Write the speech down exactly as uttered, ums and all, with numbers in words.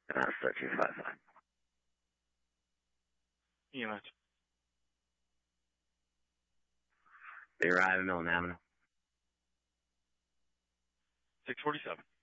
Uh, star two five five. E M S. They arrive at Milton Avenue. six forty-seven.